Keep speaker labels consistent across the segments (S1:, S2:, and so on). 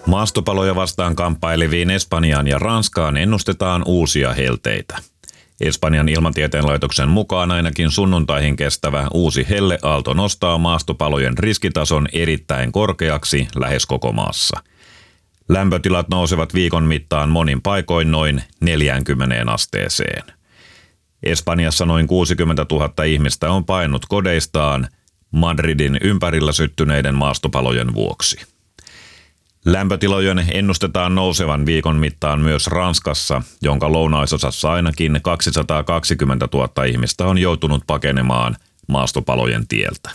S1: Maastopaloja vastaan kamppaileviin Espanjaan ja Ranskaan ennustetaan uusia helteitä. Espanjan ilmatieteen laitoksen mukaan ainakin sunnuntaihin kestävä uusi helleaalto nostaa maastopalojen riskitason erittäin korkeaksi lähes koko maassa. Lämpötilat nousevat viikon mittaan monin paikoin noin 40 asteeseen. Espanjassa noin 60 000 ihmistä on paennut kodeistaan Madridin ympärillä syttyneiden maastopalojen vuoksi. Lämpötilojen ennustetaan nousevan viikon mittaan myös Ranskassa, jonka lounaisosassa ainakin 220 000 ihmistä on joutunut pakenemaan maastopalojen tieltä.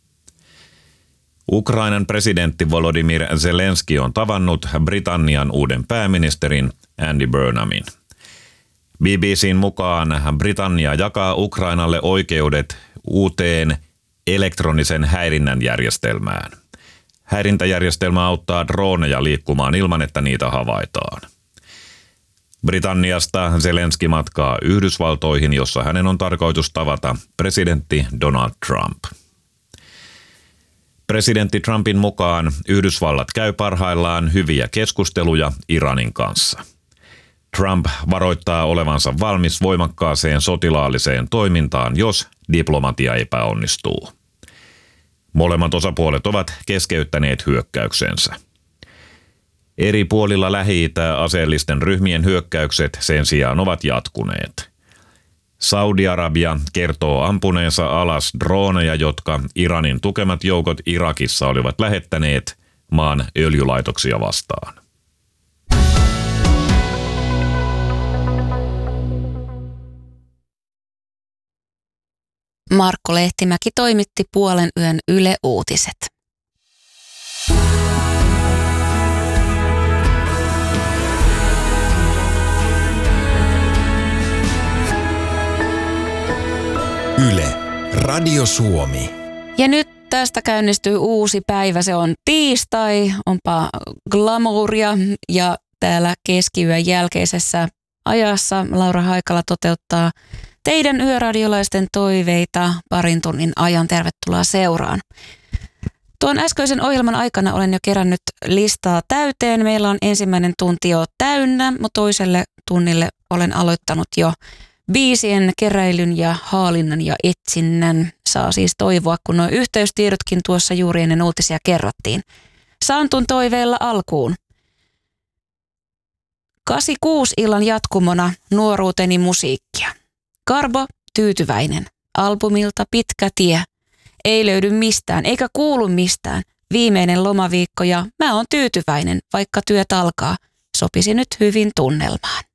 S1: Ukrainan presidentti Volodymyr Zelenski on tavannut Britannian uuden pääministerin Andy Burnhamin. BBCn mukaan Britannia jakaa Ukrainalle oikeudet uuteen elektronisen häirinnän järjestelmään. Häirintäjärjestelmä auttaa droneja liikkumaan ilman, että niitä havaitaan. Britanniasta Zelenski matkaa Yhdysvaltoihin, jossa hänen on tarkoitus tavata presidentti Donald Trump. Presidentti Trumpin mukaan Yhdysvallat käy parhaillaan hyviä keskusteluja Iranin kanssa. Trump varoittaa olevansa valmis voimakkaaseen sotilaalliseen toimintaan, jos diplomatia epäonnistuu. Molemmat osapuolet ovat keskeyttäneet hyökkäyksensä. Eri puolilla Lähi-Itää aseellisten ryhmien hyökkäykset sen sijaan ovat jatkuneet. Saudi-Arabia kertoo ampuneensa alas droneja, jotka Iranin tukemat joukot Irakissa olivat lähettäneet maan öljylaitoksia vastaan.
S2: Markko Lehtimäki toimitti puolen yön Yle Uutiset.
S3: Yle, Radio Suomi.
S2: Ja nyt tästä käynnistyy uusi päivä. Se on tiistai, onpa glamouria ja täällä keskiyön jälkeisessä ajassa Laura Haikala toteuttaa teidän yöradiolaisten toiveita parin tunnin ajan. Tervetuloa seuraan. Tuon äskeisen ohjelman aikana olen jo kerännyt listaa täyteen. Meillä on ensimmäinen tunti jo täynnä, mutta toiselle tunnille olen aloittanut jo biisien keräilyn ja haalinnan ja etsinnän. Saa siis toivoa, kun nuo yhteystiedotkin tuossa juuri ennen uutisia kerrottiin. Santun toiveella alkuun. 86 illan jatkumona nuoruuteni musiikkia. Karbo, Tyytyväinen. Albumilta Pitkä tie. Ei löydy mistään, eikä kuulu mistään. Viimeinen lomaviikko ja mä oon tyytyväinen, vaikka työt alkaa. Sopisi nyt hyvin tunnelmaan.